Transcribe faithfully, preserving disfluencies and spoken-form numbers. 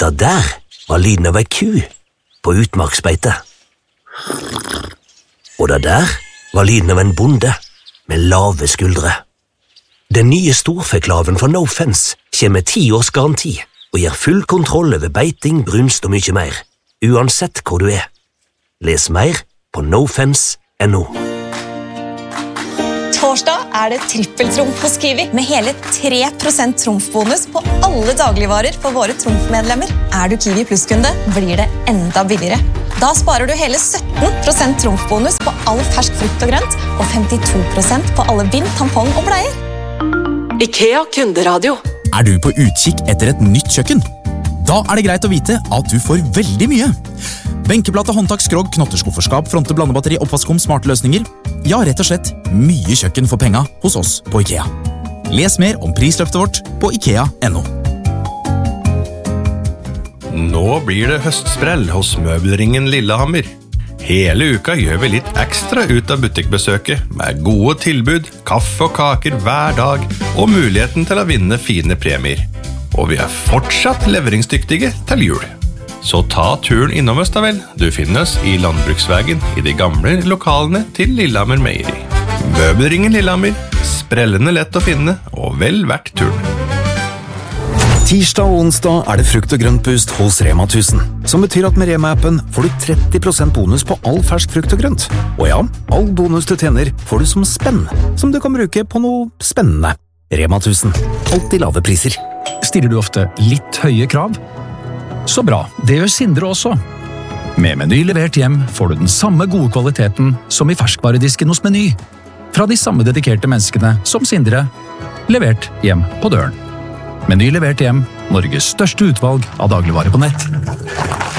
Dette der var lyden av ei ku på utmarksbeite. Og det der var lyden av en bonde med lave skuldre. Den nye storfeklaven fra No Fence kommer med ti års garanti og gir full kontroll over beiting, brunst og mye mer, uansett hvor du er. Les mer på nofence punktum no. Torsdag er det trippeltrumf hos Kiwi, med hele tre prosent trumfbonus på alle dagligvarer for våre trumfmedlemmer. Er du Kiwi Plus-kunde, blir det enda billigere. Da sparer du hele sytten prosent trumfbonus på all fersk frukt og grønt, og femtito prosent på alle bind, tampong og bleier. IKEA kunderadio. Er du på utkikk etter et nytt kjøkken? Da er det greit å vite at du får veldig mye. Benkeplate, håndtak, skrog, knotterskufferskap, fronte, blandebatteri, oppvaskom, smarte løsninger. Ja, rett og slett mye kjøkken for penga hos oss på IKEA. Les mer om prisløftet vårt på ikea punktum no. Nå blir det høstsprell hos Møbelringen Lillehammer. Hele uka gjør vi litt ekstra ut av butikkbesøket, med gode tilbud, kaffe og kaker hver dag, og muligheten til å vinne fine premier. Og vi er fortsatt leveringsdyktige til jul. Så ta turen innom oss da vel. Du finner oss i Landbruksvägen i de gamle lokalene til Lillehammer Meieri. Møbelringen Lillehammer, sprellende lett å finne, og vel verdt turen. Tirsdag og onsdag er det frukt og grønt boost hos Rema tusen, som betyr at med Rema-appen får du tretti prosent bonus på all fersk frukt og grønt. Og ja, all bonus du tjener får du som spenn, som du kan bruke på noe spennende. Rema tusen, alltid lave priser. Stiller du ofte litt høye krav? Så bra, det gjør Sindre også. Med Meny levert hjem får du den samme gode kvaliteten som i ferskvaredisken hos Meny. Fra de samme dedikerte menneskene som Sindre, levert hjem på døren. Meny levert hjem, Norges største utvalg av dagligvarer på nett.